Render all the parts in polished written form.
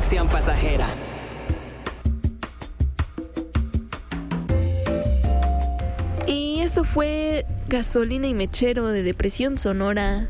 adicción pasajera. Y eso fue Gasolina y Mechero de Depresión Sonora.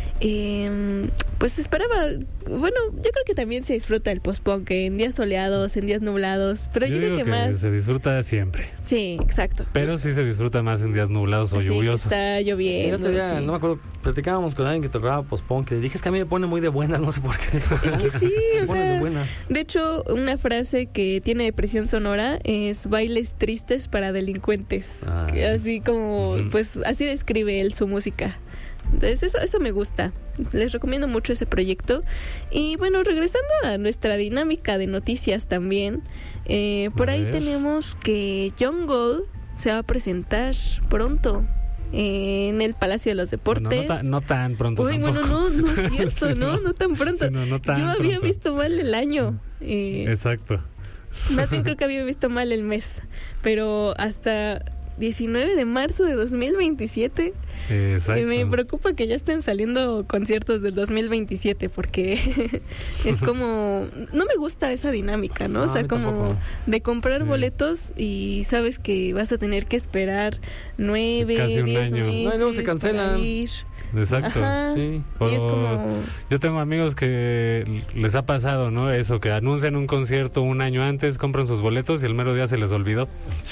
Pues esperaba, bueno, yo creo que también se disfruta el post-punk en días soleados, en días nublados, pero yo creo que más se disfruta siempre. Sí, exacto. Pero sí se disfruta más en días nublados o lluviosos. Está lloviendo. El otro día, sí. no me acuerdo, platicábamos con alguien que tocaba post-punk, que le dije, es que a mí me pone muy de buenas, no sé por qué. Es que sí, o pone de sea, buenas. de hecho, una frase que tiene Depresión Sonora es bailes tristes para delincuentes. Que así como, pues así describe él su música. Entonces eso me gusta. Les recomiendo mucho ese proyecto. Y bueno, regresando a nuestra dinámica de noticias también, por ahí tenemos que Jungle se va a presentar pronto en el Palacio de los Deportes. Bueno, no tan pronto. Uy, tampoco. bueno, no es cierto, Sí, no tan pronto. Sí, no tan Yo había pronto. visto mal el año. Exacto. Más bien creo que había visto mal el mes. Pero hasta 19 de marzo de 2027. Exacto. Me preocupa que ya estén saliendo conciertos del 2027 porque es como, no me gusta esa dinámica, ¿no? O sea, como tampoco. de comprar boletos y sabes que vas a tener que esperar 9, Casi un 10 año. meses No, y luego se cancelan. para ir. Exacto. Ajá. Sí. Y es como... Yo tengo amigos que les ha pasado, ¿no? Eso, que anuncian un concierto un año antes, compran sus boletos y el mero día se les olvidó.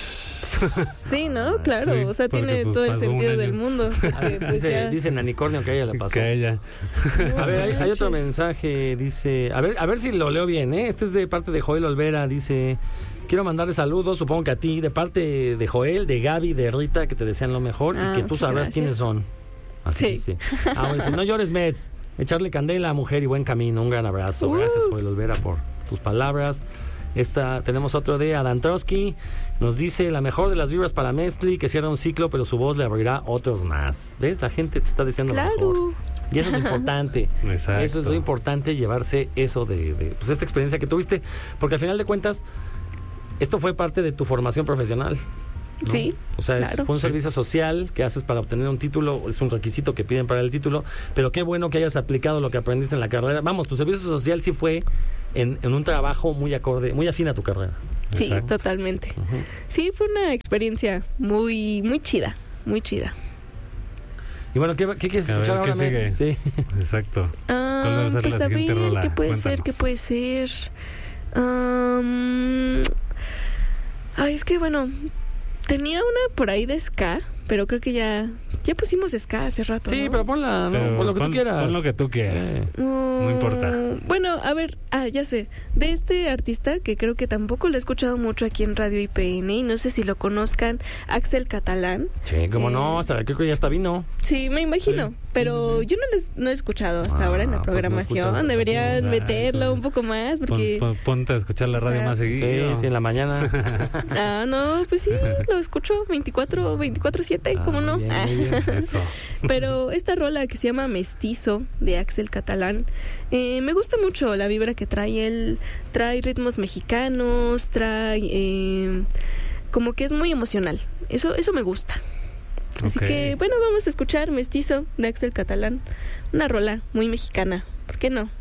Sí, ¿no? Claro, Sí, o sea, porque, tiene pues, todo el pasó un sentido año. del mundo. Porque, pues, ya... Dice Nanicornio que a ella le pasó. Que a ella. A ver, hay otro mensaje, dice, a ver si lo leo bien, ¿eh? Este es de parte de Joel Olvera, dice, quiero mandarle saludos, supongo que a ti, de parte de Joel, de Gaby, de Rita, que te desean lo mejor y que tú muchas sabrás gracias. quiénes son. Así Sí. dice. Bueno, dice, no llores, Mets, echarle candela, mujer y buen camino, un gran abrazo. Gracias, Joel Olvera, por tus palabras. Tenemos otro de Adán Trotsky, nos dice, la mejor de las vibras para Mesli, que cierra un ciclo, pero su voz le abrirá otros más. ¿Ves? La gente te está diciendo lo mejor. Y eso es lo importante. Exacto. Eso es lo importante, llevarse eso de pues esta experiencia que tuviste, porque al final de cuentas, esto fue parte de tu formación profesional, ¿no? Sí, O sea, claro. fue un servicio social que haces para obtener un título, es un requisito que piden para el título, pero qué bueno que hayas aplicado lo que aprendiste en la carrera. Vamos, tu servicio social sí fue en un trabajo muy acorde, muy afín a tu carrera. Sí, Exacto. totalmente. Ujú. Sí, fue una experiencia muy chida, muy chida. Y bueno, ¿qué quieres A ver, escuchar ahora, ¿qué sigue? Mets? Sí. Exacto. ¿Cuál va a ser Pues la a siguiente ver, rola? ¿qué puede ser? Cuéntanos. ¿Qué puede ser? Ay, es que bueno, tenía una por ahí de ska, pero creo que ya pusimos ska hace rato, Sí, ¿no? pero ponla, ¿no? Pero Pon lo que tú pon quieras. lo que tú quieras. No importa. Bueno, a ver, ya sé, de este artista que creo que tampoco lo he escuchado mucho aquí en Radio IPN y no sé si lo conozcan, Axel Catalán. Sí, cómo no, hasta creo que ya está vino. Sí, me imagino, Sí, pero yo no he escuchado hasta ahora en la pues no programación. escuchas, Deberían sí, meterlo un poco más porque... Ponte a escuchar la radio Está- más seguido. Sí, en la mañana. No, pues sí, lo escucho 24/7, ¿cómo no? Muy bien, muy bien. Eso. Pero esta rola que se llama Mestizo de Axel Catalán, me gusta mucho la vibra que trae él. Trae ritmos mexicanos, trae como que es muy emocional. Eso me gusta. Así Ok. que bueno, vamos a escuchar Mestizo de Axel Catalán, una rola muy mexicana, ¿por qué no?